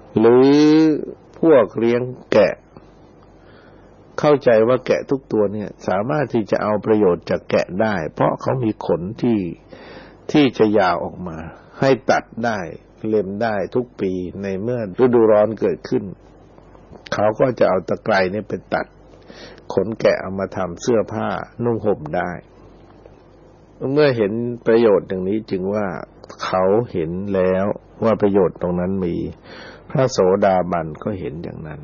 หรือพวกเลี้ยงแกะเข้าใจว่าแกะทุกตัวเนี่ยสามารถที่จะเอาประโยชน์จากแกะได้เพราะเขามีขนที่จะยาวออกมาให้ตัดได้เล็มได้ทุกปีในเมื่อฤดูร้อนเกิดขึ้นเขาก็จะเอาตะไคร้เนี่ยไปตัดขนแกะเอามาทำเสื้อผ้านุ่งห่มได้เมื่อเห็นประโยชน์อย่างนี้จึงว่าเขาเห็นแล้วว่าประโยชน์ตรงนั้นมีพระโสดาบันก็เห็นอย่างนั้น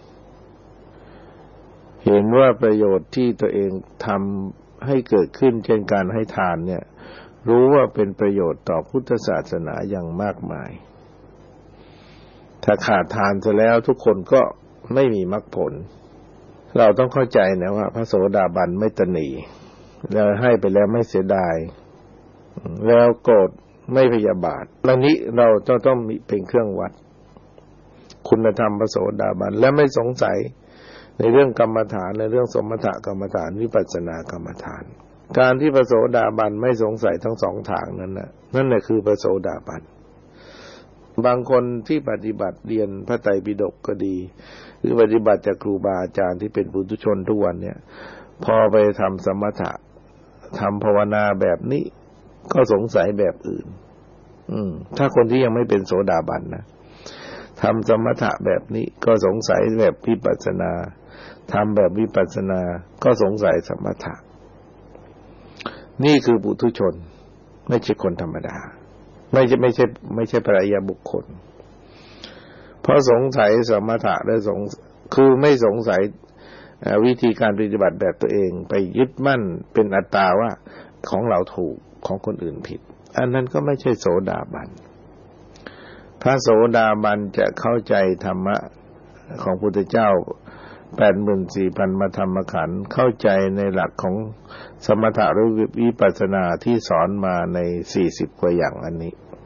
เห็นว่าประโยชน์ที่ตัวเองทำให้เกิดขึ้นเช่นการให้ทานเนี่ยรู้ว่าเป็นประโยชน์ต่อพุทธศาสนาอย่างมากมายถ้าขาดทานซะแล้วทุกคนก็ไม่มีมรรคผลเราต้องเข้าใจนะว่าพระโสดาบันไม่ตณีแล้วให้ไปแล้วไม่เสียดายแล้วโกรธไม่พยาบาทและนี้เราต้องมีเป็นเครื่องวัดคุณธรรมพระโสดาบันและไม่สงสัยในเรื่องกรรมฐานในเรื่องสมถกรรมฐานวิปัสสนากรรมฐานการที่พระโสดาบันไม่สงสัยทั้งสองทางนั่นแหละคือพระโสดาบันบางคนที่ปฏิบัติเรียนพระไตรปิฎกก็ดีหรือปฏิบัติจากครูบาอาจารย์ที่เป็นปุถุชนทุกวันเนี่ยพอไปทำสมถะทำภาวนาแบบนี้ก็สงสัยแบบอื่นถ้าคนที่ยังไม่เป็นโสดาบันนะทำสมถะแบบนี้ก็สงสัยแบบวิปัสสนาทำแบบวิปัสสนาก็สงสัยสมถะนี่คือปุถุชนไม่ใช่คนธรรมดาไม่ใช่พระอริยบุคคลเพราะสงสัยสมถะและคือไม่สงสัยวิธีการปฏิบัติแบบตัวเองไปยึดมั่นเป็นอัตตาว่าของเราถูกของคนอื่นผิดอันนั้นก็ไม่ใช่โสดาบันพระโสดาบันจะเข้าใจธรรมะของพุทธเจ้า 84,000 มาธรรมขันธ์เข้าใจในหลักของสมถะหรือวิปัสสนาที่สอนมาใน40กว่าอย่างอัน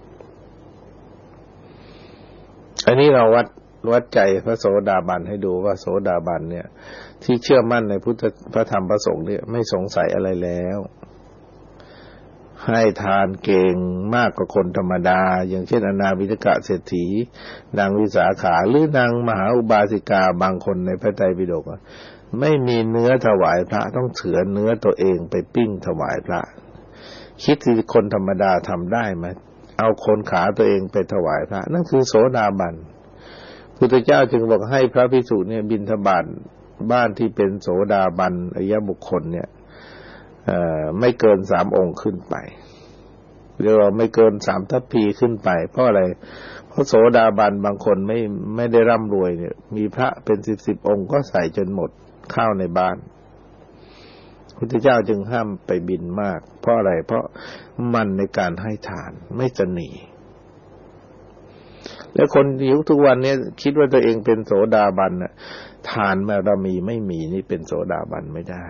นี้เราวัดใจพระโสดาบันให้ดูว่าโสดาบันเนี่ยที่เชื่อมั่นในพุทธพระธรรมพระสงฆ์เนี่ยไม่สงสัยอะไรแล้วให้ทานเก่งมากกว่าคนธรรมดาอย่างเช่นอนาวินกะเศรษฐีนางวิสาขาหรือนางมหาอุบาสิกาบางคนในพระไตรปิฎกไม่มีเนื้อถวายพระต้องเฉือนเนื้อตัวเองไปปิ้งถวายพระคิดที่คนธรรมดาทำได้ไหมเอาโคนขาตัวเองไปถวายพระนั่นคือโสดาบันพุทธเจ้าจึงบอกให้พระภิกษุเนี่ยบิณฑบาตบ้านที่เป็นโสดาบันอริยบุคคลเนี่ยไม่เกิน3 องค์ขึ้นไปเรียกว่าไม่เกิน3 ทัพพีขึ้นไปเพราะอะไรเพราะโสดาบันบางคนไม่ได้ร่ำรวยเนี่ยมีพระเป็น10 องค์ก็ใส่จนหมดข้าวในบ้านพุทธเจ้าจึงห้ามไปบิณมากเพราะอะไรเพราะมันในการให้ทานไม่ตนีแล้วคนยุคทุกวันนี้คิดว่าตัวเองเป็นโสดาบันน่ะทานบารมีไม่มีนี่เป็นโสดาบันไม่ได้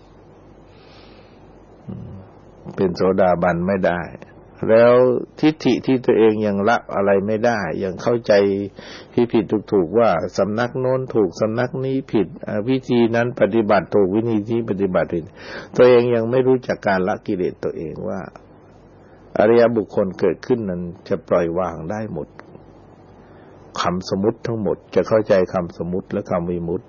เป็นโสดาบันไม่ได้แล้วทิฏฐิที่ตัวเองยังละอะไรไม่ได้ยังเข้าใจผิดถูกว่าสำนักโน้นถูกสำนักนี้ผิดวิธีนั้นปฏิบัติถูกวิธีนี้ปฏิบัติผิดตัวเองยังไม่รู้จักการละกิเลสตัวเองว่าอริยบุคคลเกิดขึ้นนั้นจะปล่อยวางได้หมดคำสมมุติทั้งหมดจะเข้าใจคำสมมุติและคำวิมุตติ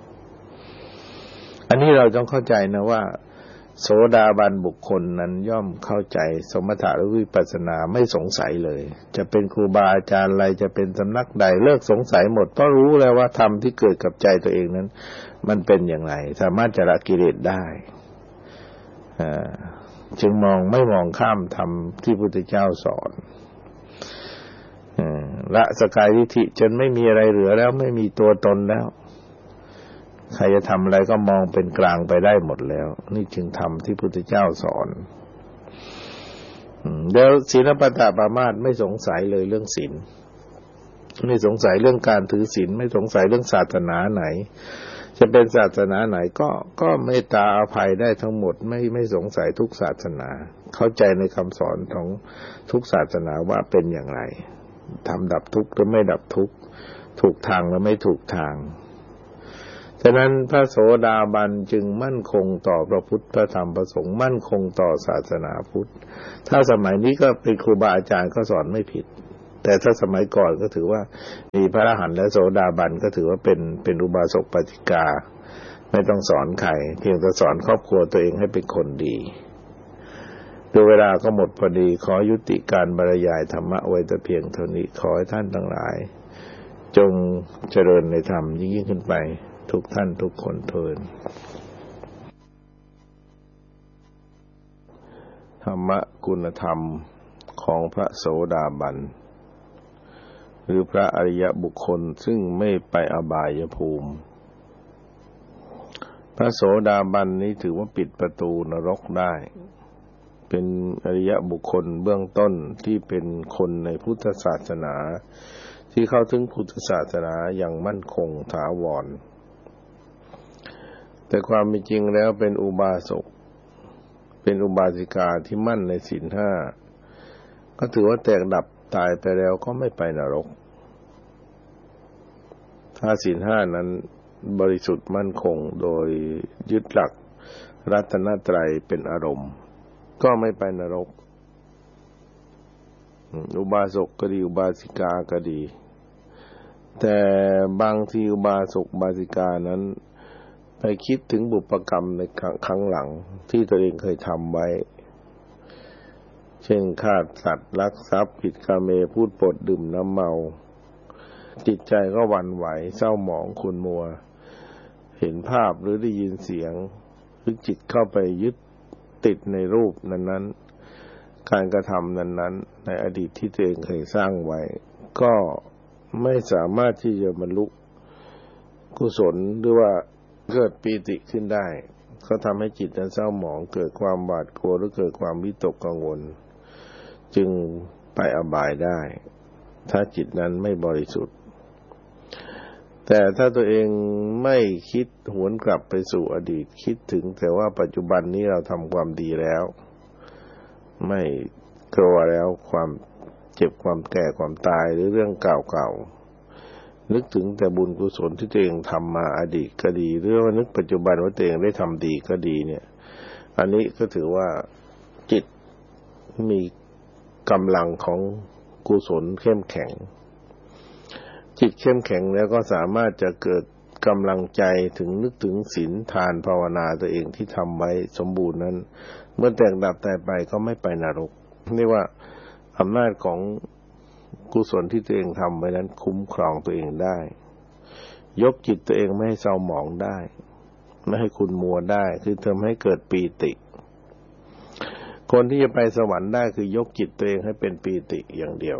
อันนี้เราต้องเข้าใจนะว่าโสดาบันบุคคลนั้นย่อมเข้าใจสมถะหรือวิปัสสนาไม่สงสัยเลยจะเป็นครูบาอาจารย์อะไรจะเป็นสำนักใดเลิกสงสัยหมดเพราะรู้แล้วว่าธรรมที่เกิดกับใจตัวเองนั้นมันเป็นอย่างไรสามารถจะละกิเลสได้จึงไม่มองข้ามธรรมที่พระพุทธเจ้าสอนละสกายทิฏฐิจนไม่มีอะไรเหลือแล้วไม่มีตัวตนแล้วใครจะทำอะไรก็มองเป็นกลางไปได้หมดแล้วนี่จึงธรรมที่พระพุทธเจ้าสอนแล้วศีลปัฏฐปามาสไม่สงสัยเลยเรื่องศีลไม่สงสัยเรื่องการถือศีลไม่สงสัยเรื่องศาสนาไหนจะเป็นศาสนาไหนก็เมตตาอภัยได้ทั้งหมดไม่สงสัยทุกศาสนาเข้าใจในคำสอนของทุกศาสนาว่าเป็นอย่างไรทำดับทุกข์หรือไม่ดับทุกข์ถูกทางหรือไม่ถูกทางฉะนั้นพระโสดาบันจึงมั่นคงต่อพระพุทธพระธรรมพระสงฆ์มั่นคงต่อศาสนาพุทธถ้าสมัยนี้ก็เป็นครูบาอาจารย์ก็สอนไม่ผิดแต่ถ้าสมัยก่อนก็ถือว่ามีพระอรหันต์และโสดาบันก็ถือว่าเป็นอุบาสกปาติกาไม่ต้องสอนใครเพียงแต่สอนครอบครัวตัวเองให้เป็นคนดีดูเวลาก็หมดพอดีขอยุติการบรรยายธรรมะไว้แต่เพียงเท่านี้ขอให้ท่านทั้งหลายจงเจริญในธรรมยิ่งขึ้นไปทุกท่านทุกคนเถิดธรรมะคุณธรรมของพระโสดาบันหรือพระอริยบุคคลซึ่งไม่ไปอบายภูมิพระโสดาบันนี้ถือว่าปิดประตูนรกได้เป็นอริยบุคคลเบื้องต้นที่เป็นคนในพุทธศาสนาที่เข้าถึงพุทธศาสนาอย่างมั่นคงถาวรแต่ความเป็นจริงแล้วเป็นอุบาสกเป็นอุบาสิกาที่มั่นในศีลห้าก็ถือว่าแตกดับตายไปแล้วก็ไม่ไปนรกถ้าศีลห้านั้นบริสุทธิ์มั่นคงโดยยึดหลักรัตนตรัยเป็นอารมณ์ก็ไม่ไปนรกอุบาสกก็ดีอุบาสิกาก็ดีแต่บางทีอุบาสกอุบาสิกานั้นไปคิดถึงบุพกรรมในครั้งหลังที่ตัวเองเคยทำไว้เช่นฆ่าสัตว์ลักทรัพย์ผิดกาเมพูดปดดื่มน้ำเมาจิตใจก็หวั่นไหวเศร้าหมองขุ่นมัวเห็นภาพหรือได้ยินเสียงหรือจิตเข้าไปยึดติดในรูปนั้นๆการกระทำนั้นๆในอดีตที่ตัวเองเคยสร้างไว้ก็ไม่สามารถที่จะบรรลุกุศลหรือว่าเกิดปีติขึ้นได้เขาทำให้จิตนั้นเศร้าหมองเกิดความหวาดกลัวหรือเกิดความวิตกกังวลจึงไปอบายได้ถ้าจิตนั้นไม่บริสุทธิ์แต่ถ้าตัวเองไม่คิดหวนกลับไปสู่อดีตคิดถึงแต่ว่าปัจจุบันนี้เราทำความดีแล้วไม่กลัวแล้วความเจ็บความแก่ความตายหรือเรื่องเก่าๆนึกถึงแต่บุญกุศลที่ตัวเองทำมาอดีตก็ดีหรือว่านึกปัจจุบันว่าตัวเองได้ทำดีก็ดีเนี่ยอันนี้ก็ถือว่าจิตมีกำลังของกุศลเข้มแข็งจิตเข้มแข็งแล้วก็สามารถจะเกิดกำลังใจถึงนึกถึงศีลทานภาวนาตัวเองที่ทำไว้สมบูรณ์นั้นเมื่อแตกดับตายไปก็ไม่ไปนรกเรียกว่าอำนาจของกุศลที่ตัวเองทำไว้นั้นคุ้มครองตัวเองได้ยกจิตตัวเองไม่ให้เศร้าหมองได้ไม่ให้ขุ่นมัวได้คือทำให้เกิดปีติคนที่จะไปสวรรค์ได้คือยกจิตตัวเองให้เป็นปีติอย่างเดียว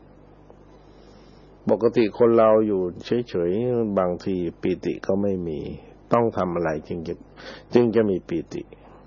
ปกติคนเราอยู่เฉยๆบางทีปีติก็ไม่มีต้องทำอะไรจึงจะมีปีติ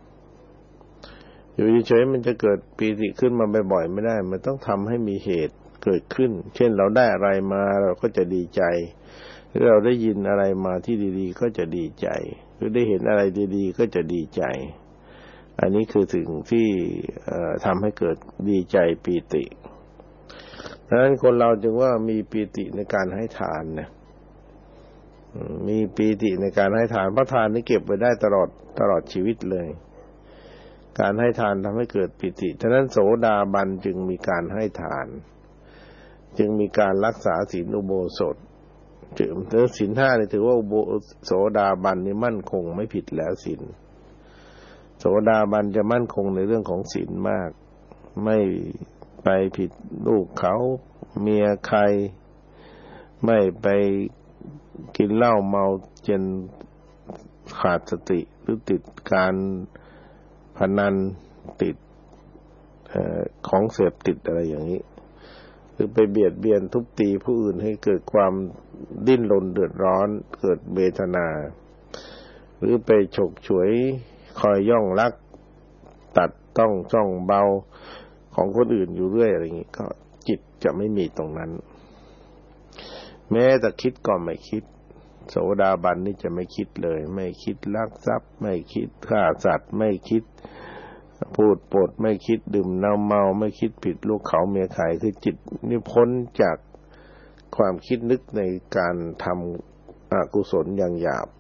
อยู่เฉยๆมันจะเกิดปีติขึ้นมาบ่อยๆไม่ได้มันต้องทำให้มีเหตุเกิดขึ้นเช่นเราได้อะไรมาเราก็จะดีใจหรือเราได้ยินอะไรมาที่ดีๆก็จะดีใจหรือได้เห็นอะไรดีๆก็จะดีใจอันนี้คือสิ่งที่ทำให้เกิดดีใจปีติดังนั้นคนเราจึงว่ามีปีติในการให้ทานนะมีปีติในการให้ทานเพราะทานนี่เก็บไว้ได้ตลอดชีวิตเลยการให้ทานทำให้เกิดปีติฉะนั้นโสดาบันจึงมีการให้ทานจึงมีการรักษาศีลอุโบสถถือศีลห้านี่ถือว่าโสดาบันนี่มั่นคงไม่ผิดแล้วศีลโสดาบันจะมั่นคงในเรื่องของศีลมากไม่ไปผิดลูกเขาเมียใครไม่ไปกินเหล้าเมาจนขาดสติหรือติดการพนันติดของเสพติดอะไรอย่างนี้หรือไปเบียดเบียนทุบตีผู้อื่นให้เกิดความดิ้นรนเดือดร้อนเกิดเวทนาหรือไปฉกฉวยคอยย่องลักตัดต้องจ้องเบาของคนอื่นอยู่เรื่อยอะไรอย่างนี้ก็จิตจะไม่มีตรงนั้นแม้แต่คิดก็ไม่คิดโสดาบันนี่จะไม่คิดเลยไม่คิดลักทรัพย์ไม่คิดฆ่าสัตว์ไม่คิดพูดปดไม่คิดดื่มน้ำเมาไม่คิดผิดลูกเขาเมียใครคือจิตนี่พ้นจากความคิดนึกในการทำอกุศลอย่างหยาบ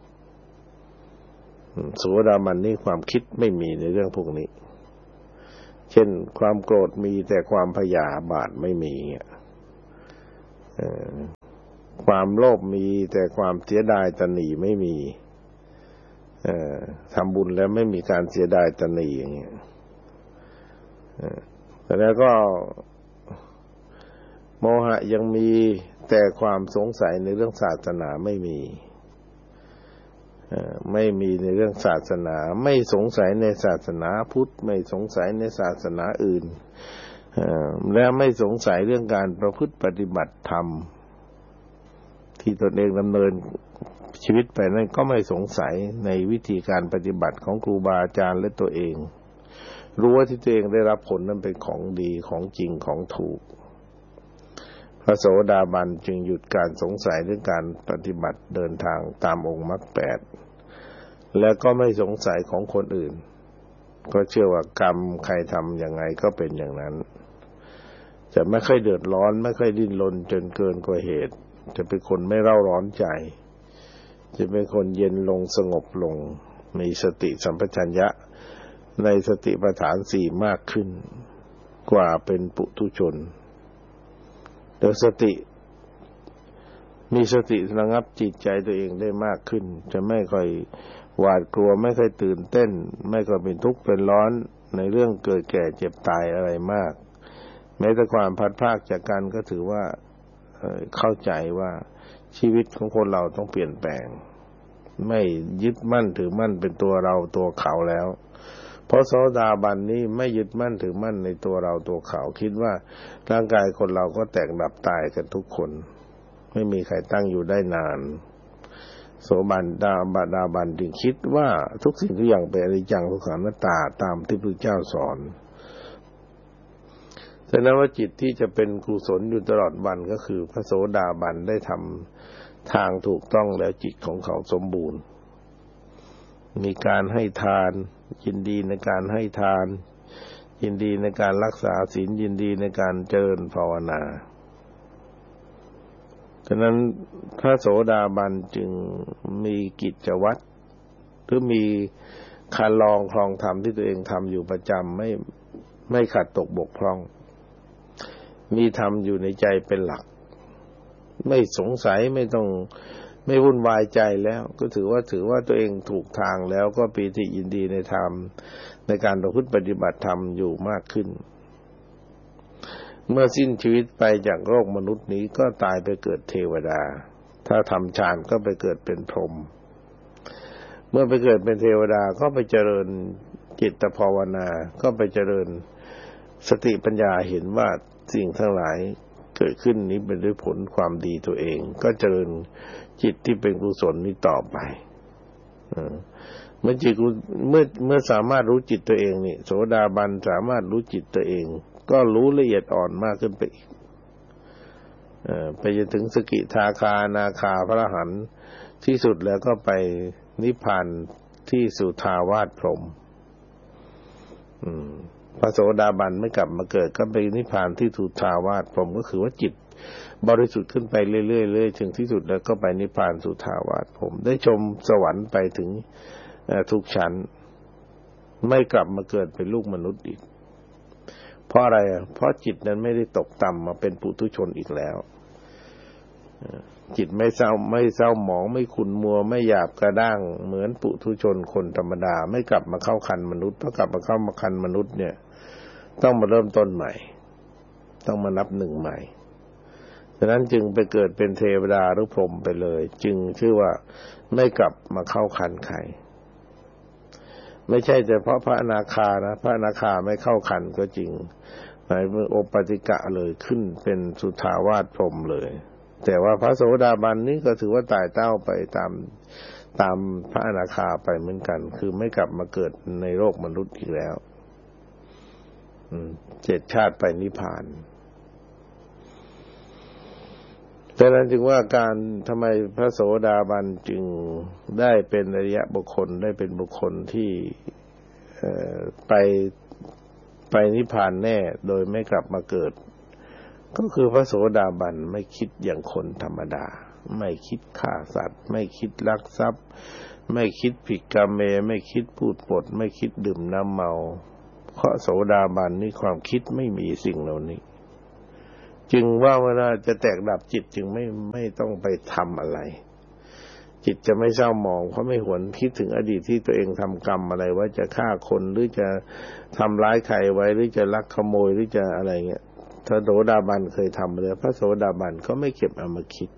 โสดาบันนี่ความคิดไม่มีในเรื่องพวกนี้เช่นความโกรธมีแต่ความพยาบาทไม่มีความโลภมีแต่ความเสียดายตณีไม่มีทำบุญแล้วไม่มีการเสียดายตณีอย่างเงี้ยแล้วก็โมหะยังมีแต่ความสงสัยในเรื่องศาสนาไม่มีในเรื่องศาสนาไม่สงสัยในศาสนาพุทธไม่สงสัยในศาสนาอื่นและไม่สงสัยเรื่องการประพฤติปฏิบัติธรรมที่ตนเองดำเนินชีวิตไปนั้นก็ไม่สงสัยในวิธีการปฏิบัติของครูบาอาจารย์และตัวเองรู้ว่าที่ตัวเองได้รับผลนั้นเป็นของดีของจริงของถูกพระโสดาบันจึงหยุดการสงสัยเรื่องการปฏิบัติเดินทางตามองค์มรรคแปดและก็ไม่สงสัยของคนอื่นก็เชื่อว่ากรรมใครทำยังไงก็เป็นอย่างนั้นจะไม่ค่อยเดือดร้อนไม่ค่อยดิ้นรนจนเกินกว่าเหตุจะเป็นคนไม่เร่าร้อนใจจะเป็นคนเย็นลงสงบลงมีสติสัมปชัญญะในสติปัฏฐานสี่มากขึ้นกว่าเป็นปุถุชนโดยมีสติระงับจิตใจตัวเองได้มากขึ้นจะไม่ค่อยหวาดกลัวไม่ค่อยตื่นเต้นไม่ค่อยเป็นทุกข์เป็นร้อนในเรื่องเกิดแก่เจ็บตายอะไรมากแม้แต่ความพัดพรากจากกันก็ถือว่าเข้าใจว่าชีวิตของคนเราต้องเปลี่ยนแปลงไม่ยึดมั่นถือมั่นเป็นตัวเราตัวเขาแล้วเพราะโสดาบันนี้ไม่ยึดมั่นถือมั่นในตัวเราตัวเขาคิดว่าร่างกายคนเราก็แตกดับตายกันทุกคนไม่มีใครตั้งอยู่ได้นานโสดาบันจึงคิดว่าทุกสิ่งทุกอย่างเป็นอนิจจังทุกขังอนัตตาตามที่พระพุทธเจ้าสอนฉะนั้นว่าจิตที่จะเป็นกุศลอยู่ตลอดวันก็คือพระโสดาบันได้ทำทางถูกต้องแล้วจิตของเขาสมบูรณ์มีการให้ทานยินดีในการให้ทานยินดีในการรักษาศีลยินดีในการเจริญภาวนาฉะนั้นพระโสดาบันจึงมีกิจวัตรหรือมีการลองครองธรรมที่ตัวเองทำอยู่ประจำไม่ขัดตกบกพร่องมีธรรมอยู่ในใจเป็นหลักไม่สงสัยไม่วุ่นวายใจแล้วก็ถือว่าตัวเองถูกทางแล้วก็ปีติยินดีในธรรมในการประพฤติปฏิบัติธรรมอยู่มากขึ้นเมื่อสิ้นชีวิตไปจากโลกมนุษย์นี้ก็ตายไปเกิดเทวดาถ้าทำฌานก็ไปเกิดเป็นพรหมเมื่อไปเกิดเป็นเทวดาก็ไปเจริญจิตภาวนาก็ไปเจริญสติปัญญาเห็นว่าสิ่งทั้งหลายเกิดขึ้นนี้เป็นด้วยผลความดีตัวเองก็เจริญจิตที่เป็นกุศลนี้ต่อไปเมื่อสามารถรู้จิตตัวเองนี่โสดาบันสามารถรู้จิตตัวเองก็รู้ละเอียดอ่อนมากขึ้นไปอีกไปจนถึงสกิทาคาอนาคาพระอรหันต์ที่สุดแล้วก็ไปนิพพานที่สุทาวาสพรหมพระโสดาบันไม่กลับมาเกิดก็ไปนิพพานที่สุทาวาสพรหมก็คือว่าจิตบริสุทธิ์ขึ้นไปเรื่อยๆถึงที่สุดแล้วก็ไปนิพพานสุทาวาสพรหมได้ชมสวรรค์ไปถึงทุกชั้นไม่กลับมาเกิดเป็นลูกมนุษย์อีกเพราะอะไรเพราะจิตนั้นไม่ได้ตกต่ำมาเป็นปุถุชนอีกแล้วจิตไม่เศร้าหมองไม่ขุ่นมัวไม่หยาบกระด้างเหมือนปุถุชนคนธรรมดาไม่กลับมาเข้าคันมนุษย์เพราะกลับมาเข้าคันมนุษย์เนี่ยต้องมาเริ่มต้นใหม่ต้องมานับหนึ่งใหม่ฉะนั้นจึงไปเกิดเป็นเทวดาหรือพรหมไปเลยจึงชื่อว่าไม่กลับมาเข้าคันใครไม่ใช่แต่เพราะพระอนาคานะพระอนาคาไม่เข้าคันก็จริงในเมื่อโอปปาติกะเลยขึ้นเป็นสุทาวาสพรหมเลยแต่ว่าพระโสดาบันนี้ก็ถือว่าตายเต้าไปตามพระอนาคาไปเหมือนกันคือไม่กลับมาเกิดในโลกมนุษย์อีกแล้ว7 ชาติไปนิพพานดังนั้นจึงว่าการทำไมพระโสดาบันจึงได้เป็นอริยบุคคลได้เป็นบุคคลที่ไปนิพพานแน่โดยไม่กลับมาเกิดก็คือพระโสดาบันไม่คิดอย่างคนธรรมดาไม่คิดฆ่าสัตว์ไม่คิดลักทรัพย์ไม่คิดผิดกาเมไม่คิดพูดปดไม่คิดดื่มน้ำเมาเพราะโสดาบันนี่ความคิดไม่มีสิ่งเหล่านี้จึงว่าเวลาจะแตกดับจิตจึงไม่ต้องไปทำอะไรจิตจะไม่เศร้าหมองเพราะไม่หวนคิดถึงอดีตที่ตัวเองทำกรรมอะไรว่าจะฆ่าคนหรือจะทำร้ายใครไว้หรือจะลักขโมยหรือจะอะไรเงี้ยถ้าโสดาบันเคยทำเลยพระโสดาบันก็ไม่เก็บเอามาคิด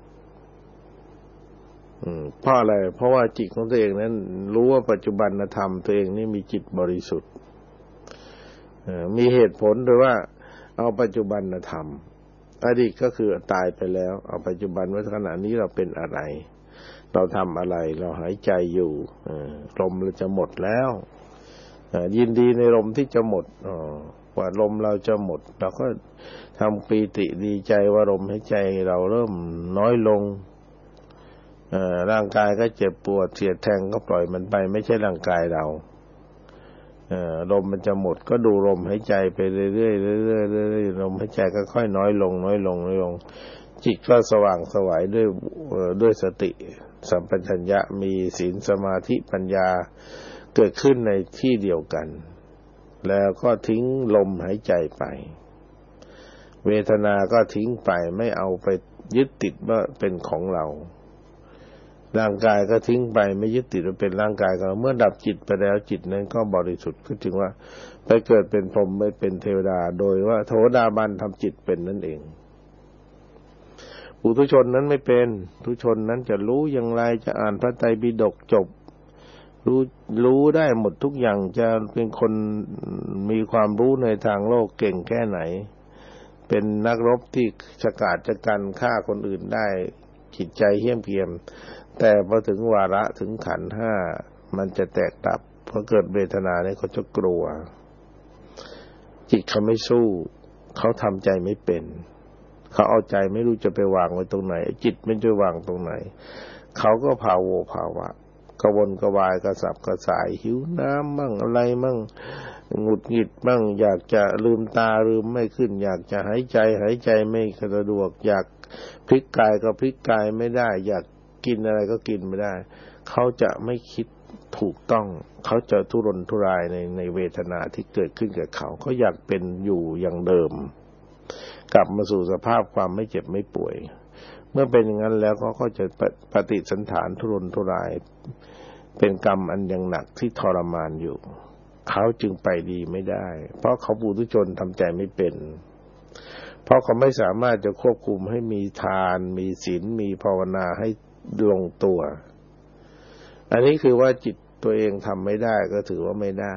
เพราะอะไรเพราะว่าจิตของตัวเองนั้นรู้ว่าปัจจุบันธรรมตัวเองนี่มีจิตบริสุทธิ์มีเหตุผลโดยว่าเอาปัจจุบันธรรมอดีตก็คือตายไปแล้วเอาปัจจุบันว่าขณะนี้เราเป็นอะไรเราทำอะไรเราหายใจอยู่ลมเราจะหมดแล้วยินดีในลมที่จะหมดว่าลมเราจะหมดเราก็ทำปีติดีใจว่าลมหายใจเราเริ่มน้อยลงร่างกายก็เจ็บปวดเสียดแทงก็ปล่อยมันไปไม่ใช่ร่างกายเราลมมันจะหมดก็ดูลมหายใจไปเรื่อยๆเรื่อยๆลมหายใจก็ค่อยน้อยลงจิตก็สว่างไสวด้วยสติสัมปชัญญะมีศีลสมาธิปัญญาเกิดขึ้นในที่เดียวกันแล้วก็ทิ้งลมหายใจไปเวทนาก็ทิ้งไปไม่เอาไปยึดติดว่าเป็นของเราร่างกายก็ทิ้งไปไม่ยึดติดว่าเป็นร่างกายของเราเมื่อดับจิตไปแล้วจิตนั้นก็บริสุทธิ์ก็จึงว่าไปเกิดเป็นพรหมไม่เป็นเทวดาโดยว่าโสดาบันทำจิตเป็นนั่นเองปุถุชนนั้นไม่เป็นปุถุชนนั้นจะรู้อย่างไรจะอ่านพระไตรปิฎกจบรู้ได้หมดทุกอย่างจะเป็นคนมีความรู้ในทางโลกเก่งแค่ไหนเป็นนักรบที่ฉกาจกันฆ่าคนอื่นได้จิตใจเหี้ยมเกียมแต่พอถึงวาระถึงขันธ์ห้ามันจะแตกดับพอเกิดเวทนาเนี่ยเขาจะกลัวจิตเขาไม่สู้เขาทำใจไม่เป็นเขาเอาใจไม่รู้จะไปวางไว้ตรงไหนจิตไม่รู้จะวางตรงไหนเขาก็ภาวะกระวนกระวายกระสับกระส่ายหิวน้ำมั่งอะไรมั่งหงุดหงิดมั่งอยากจะลืมตาลืมไม่ขึ้นอยากจะหายใจไม่สะดวกอยากพลิกกายก็พลิกกายไม่ได้อยากกินอะไรก็กินไม่ได้เขาจะไม่คิดถูกต้องเขาจะทุรนทุรายในเวทนาที่เกิดขึ้นกับเขาอยากเป็นอยู่อย่างเดิมกลับมาสู่สภาพความไม่เจ็บไม่ป่วยเมื่อเป็นอย่างนั้นแล้วเขาก็จะปฏิสันถานทุรนทุรายเป็นกรรมอันยังหนักที่ทรมานอยู่เขาจึงไปดีไม่ได้เพราะเขาปุถุชนทำใจไม่เป็นเพราะเขาไม่สามารถจะควบคุมให้มีทานมีศีลมีภาวนาให้ลงตัวอันนี้คือว่าจิตตัวเองทำไม่ได้ก็ถือว่าไม่ได้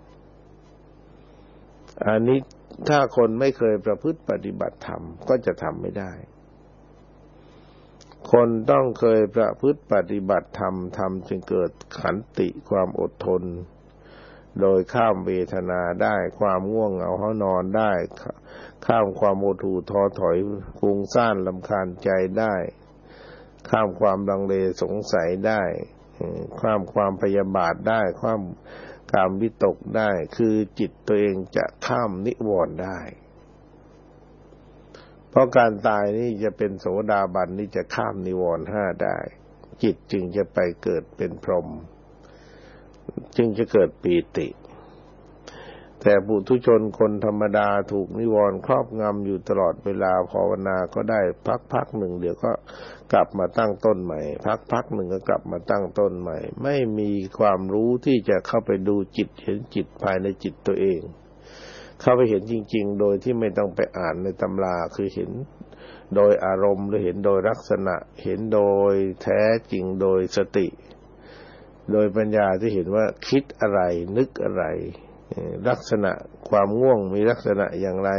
อันนี้ถ้าคนไม่เคยประพฤติปฏิบัติธรรมก็จะทำไม่ได้คนต้องเคยประพฤติปฏิบัติธรรมจึงเกิดขันติความอดทนโดยข้ามเวทนาได้ความง่วงเหงาหานอนได้ข้ามความโมทูท้อถอยฟุ้งซ่านรำคาญใจได้ข้ามความลังเลสงสัยได้ข้ามความพยาบาทได้ข้ามกามวิตกได้คือจิตตัวเองจะข้ามนิวรณ์ได้เพราะการตายนี่จะเป็นโสดาบันนี่จะข้ามนิวรณ์ห้าได้จิตจึงจะไปเกิดเป็นพรหมจึงจะเกิดปีติแต่ปุถุชนคนธรรมดาถูกนิวรณ์ครอบงำอยู่ตลอดเวลาภาวนาก็ได้พักหนึ่งเดี๋ยวก็กลับมาตั้งต้นใหม่พักหนึ่งก็กลับมาตั้งต้นใหม่ไม่มีความรู้ที่จะเข้าไปดูจิตเห็นจิตภายในจิตตัวเองเข้าไปเห็นจริงๆโดยที่ไม่ต้องไปอ่านในตำราคือเห็นโดยอารมณ์หรือเห็นโดยลักษณะเห็นโดยแท้จริงโดยสติโดยปัญญาที่เห็นว่าคิดอะไรนึกอะไรลักษณะความง่วงมีลักษณะอย่างไร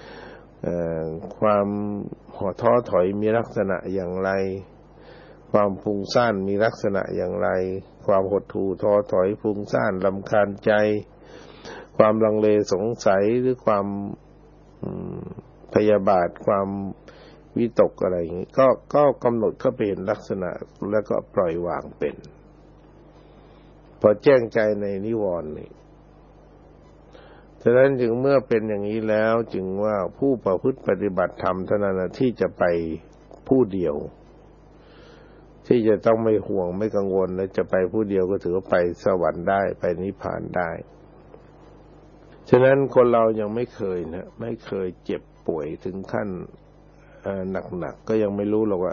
ความท้อถอยมีลักษณะอย่างไรความฟุ้งซ่านมีลักษณะอย่างไรความหดหู่ท้อถอยฟุ้งซ่านรำคาญใจความลังเลสงสัยหรือความพยาบาทความวิตกอะไรอย่างนี้ก็กำหนดเข้าไปเห็นลักษณะแล้วก็ปล่อยวางเป็นพอแจ้งใจในนิวรณ์นี่ฉะนั้นจึงเมื่อเป็นอย่างนี้แล้วจึงว่าผู้ประพฤติปฏิบัติธรรมเท่านั้นที่จะไปผู้เดียวที่จะต้องไม่ห่วงไม่กังวลและจะไปผู้เดียวก็ถือว่าไปสวรรค์ได้ไปนิพพานได้ฉะนั้นคนเรายังไม่เคยเจ็บป่วยถึงขั้นหนักๆก็ยังไม่รู้หรอกว่า